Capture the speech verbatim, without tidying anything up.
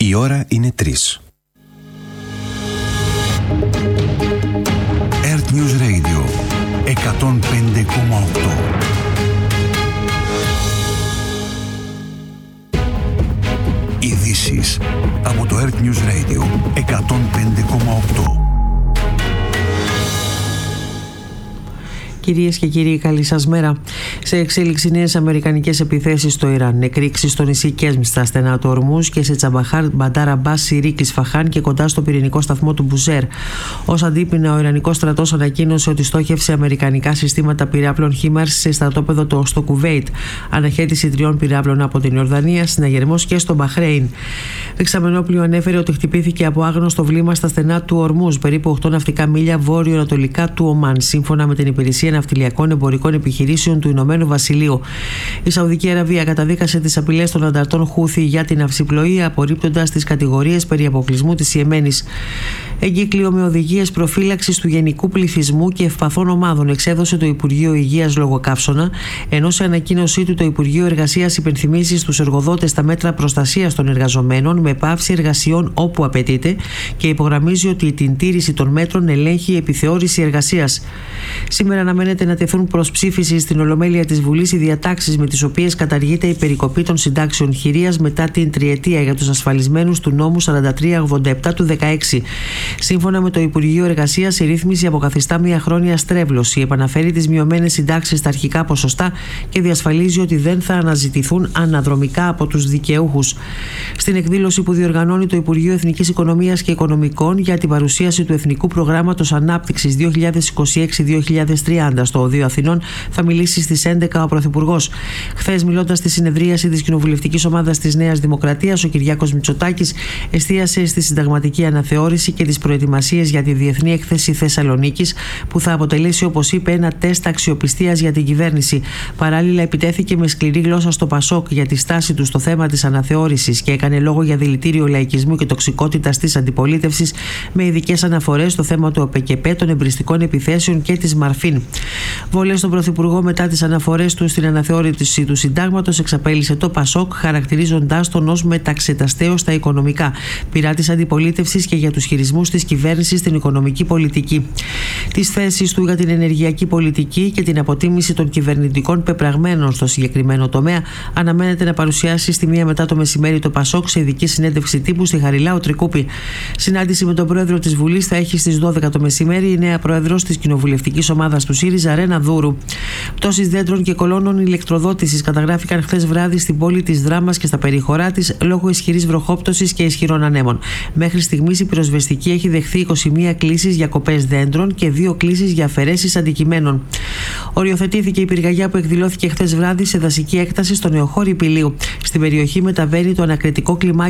Η ώρα είναι τρεις. Earth News Radio εκατόν πέντε κόμμα οκτώ. Ειδήσεις από το Earth News Radio εκατόν πέντε κόμμα οκτώ. Κυρίες και κύριοι, καλή σας μέρα. Σε εξέλιξη νέες αμερικανικές επιθέσεις στο Ιράν, εκρήξεις στο νησί Κέσμ στα στενά του Ορμούζ και σε Τσαμπαχάρ, Μπαντάρα Μπάς, Σιρίκ, Ισφαχάν και κοντά στο πυρηνικό σταθμό του Μπουζέρ. Ως αντίπεινα, ο Ιρανικός στρατός ανακοίνωσε ότι στόχευσε αμερικανικά συστήματα πυράβλων Χίμαρς σε στρατόπεδο το στο Κουβέιτ, αναχέτηση τριών πυράβλων από την Ιορδανία, συναγερμός και στο Μπαχρέιν. Δεξαμενόπλιο ανέφερε ότι χτυπήθηκε από άγνωστο βλήμα στα στενά του Ορμούζ, περίπου οκτώ ναυτικά μίλια βόρειο-ανατολικά του Ομάν, σύμφωνα με την Υπηρεσία Ναυτιλιακών Εμπορικών Επιχειρήσεων του Ηνωμένου Βασιλείου. Η Σαουδική Αραβία καταδίκασε τις απειλές των ανταρτών Χούθι για την αυσιπλοεία, απορρίπτοντας τις κατηγορίες περί αποκλεισμού της Ιεμένης. Εγκύκλιο με οδηγίες προφύλαξης του γενικού πληθυσμού και ευπαθών ομάδων εξέδωσε το Υπουργείο Υγείας λόγω καύσωνα, ενώ σε ανακοίνωσή του το Υπουργείο Εργασίας υπενθυμίζει στους εργοδότες τα μέτρα προστασίας των εργαζομένων με πάυση εργασιών όπου απαιτείται και υπογραμμίζει ότι την τήρηση των μέτρων ελέγχει η επιθεώρηση εργασίας. Σήμερα αναμένεται να τεθούν προς ψήφιση στην Ολομέλεια της Βουλής οι διατάξεις με τις οποίες καταργείται η περικοπή των συντάξεων χειρίας μετά την τριετία για τους ασφαλισμένους του νόμου σαράντα τρία ογδόντα επτά του δεκαέξι. Σύμφωνα με το Υπουργείο Εργασίας, η ρύθμιση αποκαθιστά μια χρόνια στρέβλωση, επαναφέρει τις μειωμένες συντάξεις στα αρχικά ποσοστά και διασφαλίζει ότι δεν θα αναζητηθούν αναδρομικά από τους δικαιούχους. Στην εκδήλωση που διοργανώνει το Υπουργείο Εθνικής Οικονομίας και Οικονομικών για την παρουσίαση του Εθνικού Προγράμματος Ανάπτυξης δύο χιλιάδες είκοσι έξι με δύο χιλιάδες τριάντα στο Οδείο Αθηνών, θα μιλήσει στις έντεκα ο Πρωθυπουργός. Χθες, μιλώντας στη συνεδρίαση της Κοινοβουλευτικής Ομάδας της Νέας Δημοκρατίας, ο Κυριάκος Μητσοτάκης εστίασε στη συνταγματική αναθεώρηση και τις προετοιμασίες για τη Διεθνή Έκθεση Θεσσαλονίκης, που θα αποτελέσει, όπως είπε, ένα τεστ αξιοπιστίας για την κυβέρνηση. Παράλληλα, επιτέθηκε με σκληρή γλώσσα στο Πασόκ για τη στάση του στο θέμα της αναθεώρησης και έκανε λόγο για δηλητήριο λαϊκισμού και τοξικότητας της αντιπολίτευσης, με ειδικές αναφορές στο θέμα του ΟΠΕΚΕΠΕ, των εμπριστικών επιθέσεων και της Μαρφίν. Βολές στον Πρωθυπουργό μετά τις αναφορές του στην αναθεώρηση του συντάγματος εξαπέλυσε το Πασόκ, χαρακτηρίζοντάς τον ως μεταξεταστέο στα οικονομικά, πειράτης αντιπολίτευσης και για τους χειρισμούς της κυβέρνησης στην οικονομική πολιτική. Τις θέσεις του για την ενεργειακή πολιτική και την αποτίμηση των κυβερνητικών πεπραγμένων στο συγκεκριμένο τομέα αναμένεται να παρουσιάσει στη μία μετά το μεσημέρι το Πασόκ σε ειδική συνέντευξη τύπου στη Χαριλάου Τρικούπη. Συνάντηση με τον πρόεδρο της Βουλής θα έχει στις δώδεκα το μεσημέρι η νέα πρόεδρος της κοινοβουλευτικής ομάδας του ΣΥΡΙΖΑ, Ρένα Δούρου. Πτώσεις δέντρων και κολόνων ηλεκτροδότησης καταγράφηκαν χθες βράδυ στην πόλη της Δράμας και στα περιχωρά της λόγω ισχυρής βροχόπτωσης και ισχυρών ανέμων. Μέχρι στιγμής η πυροσβεστική έχει δεχθεί είκοσι μία κλήσεις για κοπές δέντρων και δύο κλήσεις για αφαιρέσεις αντικειμένων. Οριοθετήθηκε η πυρκαγιά που εκδηλώθηκε χθες βράδυ σε δασική έκταση στο Νεοχώρι Πηλίου. Στην περιοχή μεταβαίνει το ανακριτικό κλιμάκι